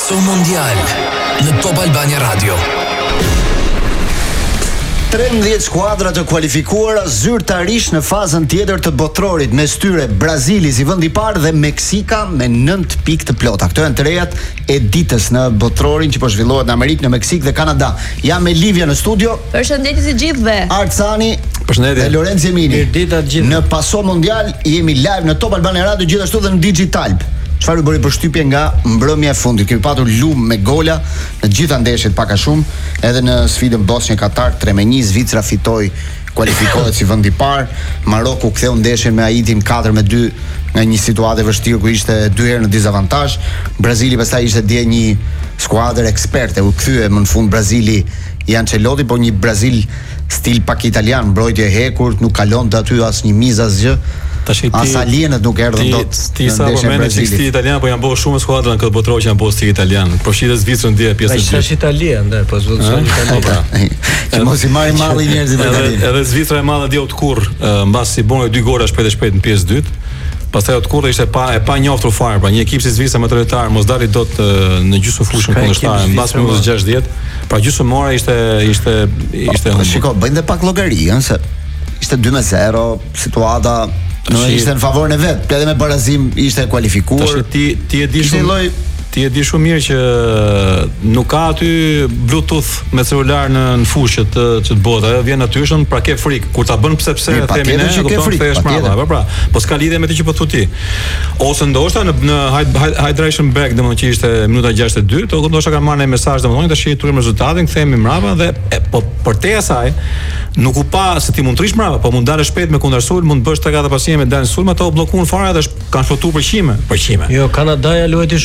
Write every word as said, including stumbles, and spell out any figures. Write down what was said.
Paso Mondial në Top Albania Radio. tridhjetë skuadra të kualifikuara zyrtarisht në fazën tjetër të botrorit, mes tyre Brazili si vend i parë dhe Meksika me nëntë pikë të plota. Këto janë të rejat e ditës në botrorin që po zhvillohet në Amerikë, në Meksik dhe Kanada. Jam me Livia në studio. Përshëndetje të gjithëve. Artsani Përshëndetje. Dhe Lorenzo Emini. Mirëditë të gjithëve. Në Paso Mondial jemi live në Top Albania Radio, gjithashtu dhe në Digital. Çfarë u bëri përshtypje nga mbrëmja e fundit? Kemi patur lumë me gola në gjitha ndeshjet pak a shumë, edhe në sfidën Bosnia Katar tre me një, Zvicra fitoi, kualifikohet si vend i parë, Maroku ktheu ndeshjen me Haitin katër me dy nga një situatë e vështirë ku ishte dy herë në dizavantazh. Brazili pastaj ishte dje një skuadër eksperte, u kthye më në fund Brazili i Ancelotti, po një Brazil stil pak italian, mbrojtje e hekur, nuk kalon të aty asnjë mizë asgjë. As alienët nuk erdhën dot. Ti sa po mendon se stil italian, po janë bërë shumë skuadra në këtë botror që janë bërë stil italian. Përfshirë Zvicrën dje pjesë e dytë. Është italian, ndaj, po zvonë italian. Që mos i marrin malli njerëzit me Italinë. Edhe Zvicra e madhe dje u tkurr, mbas si bën dy gola shpejt e shpejt në pjesë dytë. Pastaj u tkurr ishte pa e pa njoftur fare, pra një ekip si Zvicra me trojtar mos dali dot në gjysmë fushën kundërshtare mbas minutës gjashtëdhjetë. Pra gjysmëmore ishte ishte ishte. Shikoj, bëjnë pak llogari, ëh, se ishte dy me zero, situata nuk ishte në favorin e vet, edhe me barazim ishte kualifikuar. Tash ti ti e di shumë ti e di shumë mirë që nuk ka aty Bluetooth me celular në në fushë të që të bëhet, ajo vjen natyrshëm, pra ke frikë kur ta bën pse pse e themi ne, kupton thesh mbrapa, po pra, po s'ka lidhje me të që po thotë ti. Ose ndoshta në në hydration break, domethënë që ishte minuta gjashtëdhjetë e dy, to ndoshta kanë marrë një mesazh domethënë tash i turim rezultatin, kthehemi mbrapa dhe e, po përtej asaj nuk u pa se ti mund të rish mbrapa, po mund dalësh shpejt me kundërsul, mund të bësh tek ata pasime me dalë sul, ato bllokuan fare dhe kanë shotuar përqime, përqime. Jo, Kanadaja luajti